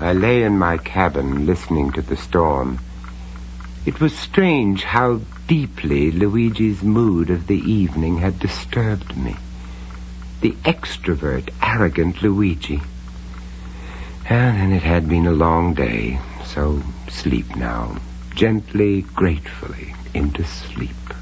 I lay in my cabin listening to the storm. It was strange how deeply Luigi's mood of the evening had disturbed me. The extrovert, arrogant Luigi. And it had been a long day, so sleep now, gently, gratefully, into sleep.